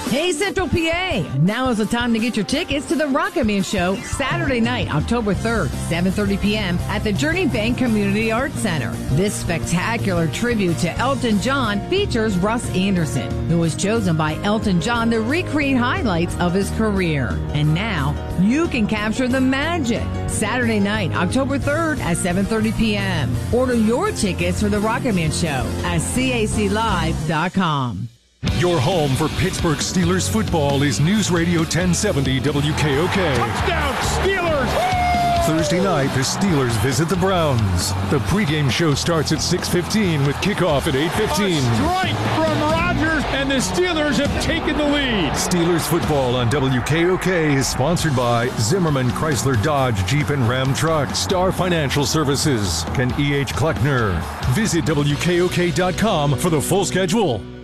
Hey, Central PA! Now is the time to get your tickets to the Rocket Man Show Saturday night, October 3rd, 7:30 p.m. at the Journey Bank Community Arts Center. This spectacular tribute to Elton John features Russ Anderson, who was chosen by Elton John to recreate highlights of his career. And now, you can capture the magic. Saturday night, October 3rd at 7:30 p.m. Order your tickets for the Rocket Man Show at CACLive.com. Your home for Pittsburgh Steelers football is News Radio 1070 WKOK. Touchdown, Steelers! Thursday night, the Steelers visit the Browns. The pregame show starts at 6:15 with kickoff at 8:15. A strike from Rodgers, and the Steelers have taken the lead. Steelers football on WKOK is sponsored by Zimmerman Chrysler Dodge Jeep and Ram Truck, Star Financial Services, and E.H. Kleckner. Visit WKOK.com for the full schedule.